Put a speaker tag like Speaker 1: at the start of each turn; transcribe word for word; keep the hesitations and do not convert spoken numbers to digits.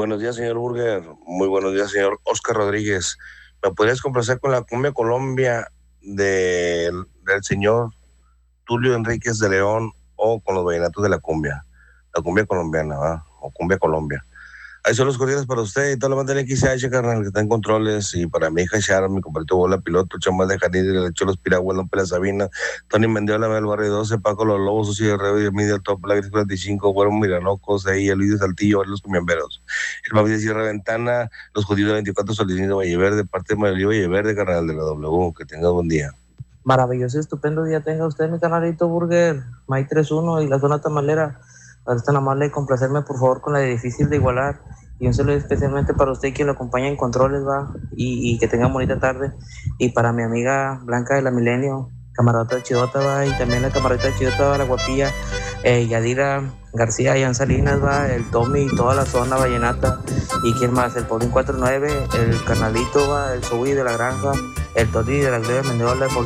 Speaker 1: buenos días, señor Burger. Muy buenos días, señor Oscar Rodríguez. ¿Me podrías complacer con la cumbia Colombia del, del señor Tulio Enríquez de León o con los vallenatos de la cumbia? La cumbia colombiana, ¿va? O cumbia Colombia. Ahí son los cordiales para usted y toda la banda del X H, carnal, que está en controles. Y para mi hija Sharon, mi compadrito Bola Piloto, Chamal de Janiz, el hecho Los Piragües, Don Pela Sabina, Tony Mendiola, Mel Barrio doce, Paco Los Lobos, Sucio de Reo y Emilia Top, La Gris cuarenta y cinco, Güero Miranocos, ahí el Luis de Saltillo, Los Cumiamberos, el Mavi de Sierra Ventana, los Judíos de veinticuatro, Soledad de Valleverde, parte de Marilí Valleverde, carnal de la W. Que tenga buen día.
Speaker 2: Maravilloso y estupendo día tenga usted, mi canalito Burger, May treinta y uno y la zona tamalera. Ahora es tan amable de complacerme, por favor, con la de difícil de igualar. Y un saludo especialmente para usted, quien lo acompaña en controles, va. Y, y que tenga bonita tarde. Y para mi amiga Blanca de la Milenio, camarota Chidota, va. Y también la camarota Chidota, va, la guapilla. Eh, Yadira García, Jan Salinas, va. El Tommy y toda la zona vallenata. Y quién más, el Paulín cuarenta y nueve, el Carnalito, va. El Sobi de la Granja, el Tony de la Gleba Mendiola, el